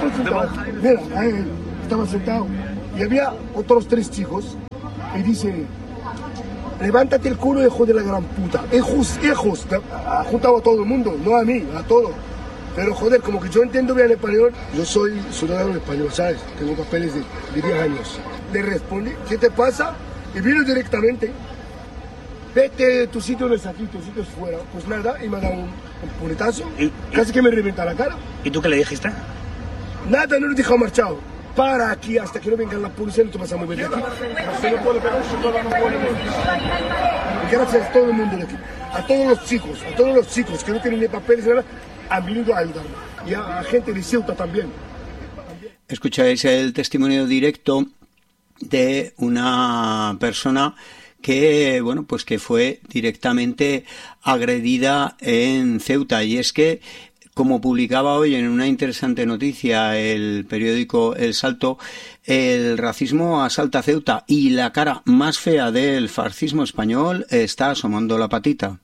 Mira, estaba sentado y había otros 3 chicos y dice, levántate el culo, hijo de la gran puta. Hijos, ha juntado a todo el mundo, no a mí, a todos. Pero joder, como que yo entiendo bien el español, yo soy ciudadano español, ¿sabes? Tengo papeles de 10 años. Le respondí, ¿qué te pasa? Y vino directamente, vete, tu sitio no es aquí, tu sitio es fuera. Pues nada, y me ha dado un puñetazo, casi que me revienta la cara. ¿Y tú qué le dijiste? Nada, no le dije marchado. Para aquí hasta que no venga la policía, no te vas a mover de aquí. Así no puedo pegar, no puedo mover. Gracias a todo el mundo de aquí, a todos los chicos que no tienen ni papeles ni nada, han venido a ayudarme. Y a gente de Ceuta también. Escucháis el testimonio directo de una persona que, bueno, pues que fue directamente agredida en Ceuta. Y es que, como publicaba hoy en una interesante noticia el periódico El Salto, el racismo asalta Ceuta y la cara más fea del fascismo español está asomando la patita.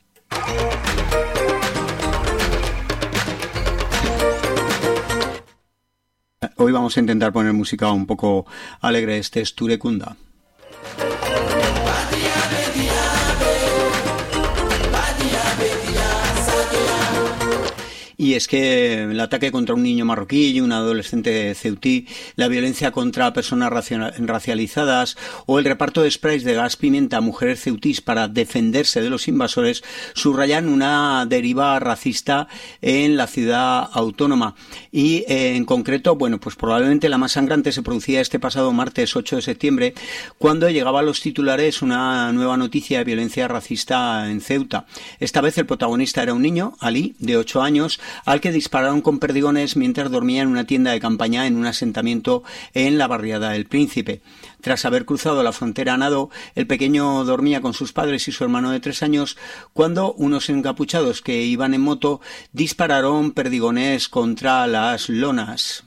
Hoy vamos a intentar poner música un poco alegre. Este es Turekunda. Y es que el ataque contra un niño marroquí y un adolescente ceutí, la violencia contra personas racializadas o el reparto de sprays de gas pimienta a mujeres ceutís para defenderse de los invasores subrayan una deriva racista en la ciudad autónoma. Y en concreto, bueno, pues probablemente la más sangrante se producía este pasado martes 8 de septiembre, cuando llegaba a los titulares una nueva noticia de violencia racista en Ceuta. Esta vez el protagonista era un niño, Ali, de 8 años, al que dispararon con perdigones mientras dormía en una tienda de campaña en un asentamiento en la barriada del Príncipe. Tras haber cruzado la frontera a nado, el pequeño dormía con sus padres y su hermano de 3 años cuando unos encapuchados que iban en moto dispararon perdigones contra las lonas.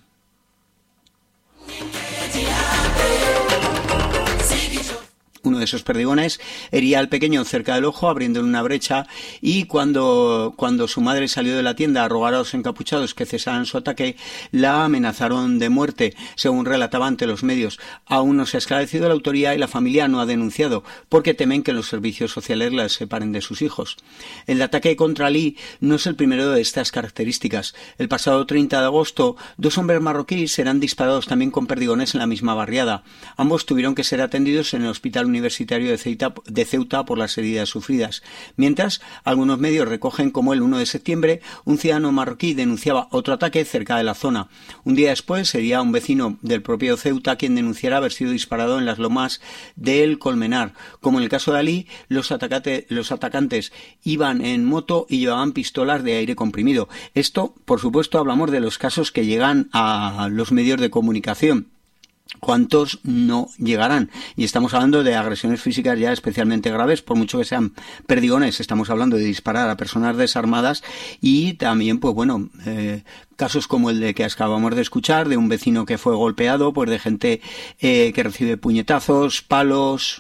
Uno de esos perdigones hería al pequeño cerca del ojo, abriéndole una brecha, y cuando su madre salió de la tienda a rogar a los encapuchados que cesaran su ataque, la amenazaron de muerte, según relataba ante los medios. Aún no se ha esclarecido la autoría y la familia no ha denunciado, porque temen que los servicios sociales la separen de sus hijos. El ataque contra Ali no es el primero de estas características. El pasado 30 de agosto, 2 hombres marroquíes serán disparados también con perdigones en la misma barriada. Ambos tuvieron que ser atendidos en el hospital universitario de Ceuta por las heridas sufridas. Mientras, algunos medios recogen como el 1 de septiembre un ciudadano marroquí denunciaba otro ataque cerca de la zona. Un día después sería un vecino del propio Ceuta quien denunciara haber sido disparado en las lomas del Colmenar. Como en el caso de Ali, los atacantes iban en moto y llevaban pistolas de aire comprimido. Esto, por supuesto, hablamos de los casos que llegan a los medios de comunicación. ¿Cuántos no llegarán? Y estamos hablando de agresiones físicas ya especialmente graves, por mucho que sean perdigones. Estamos hablando de disparar a personas desarmadas y también, pues bueno, casos como el de que acabamos de escuchar, de un vecino que fue golpeado, pues de gente que recibe puñetazos, palos.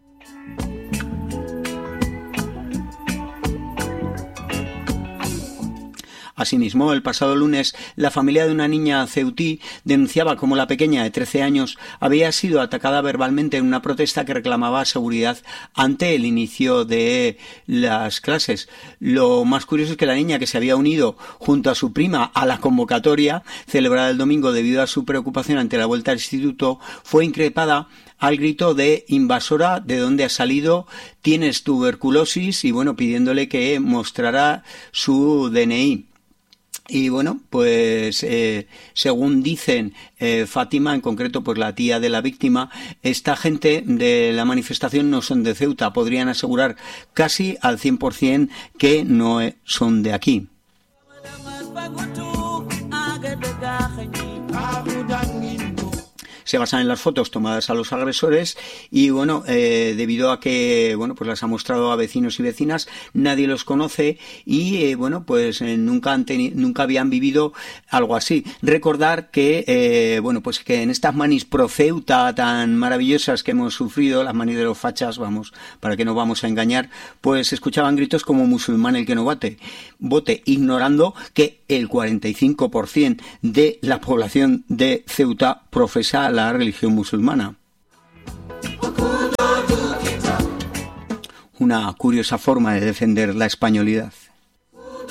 Asimismo, el pasado lunes, la familia de una niña ceutí denunciaba cómo la pequeña de 13 años había sido atacada verbalmente en una protesta que reclamaba seguridad ante el inicio de las clases. Lo más curioso es que la niña, que se había unido junto a su prima a la convocatoria celebrada el domingo debido a su preocupación ante la vuelta al instituto, fue increpada al grito de invasora, ¿de dónde has salido? Tienes tuberculosis, y bueno, pidiéndole que mostrara su DNI. Y bueno, pues según dicen Fátima, en concreto pues la tía de la víctima, esta gente de la manifestación no son de Ceuta. Podrían asegurar casi al 100% que no son de aquí. se basan en las fotos tomadas a los agresores y bueno, debido a que bueno, pues las ha mostrado a vecinos y vecinas, nadie los conoce y bueno, pues nunca habían vivido algo así. Recordar que bueno, pues que en estas manis pro Ceuta tan maravillosas que hemos sufrido, las manis de los fachas, vamos, para que no vamos a engañar, pues se escuchaban gritos como musulmán el que no vote, ignorando que el 45% de la población de Ceuta profesa la religión musulmana. Una curiosa forma de defender la españolidad.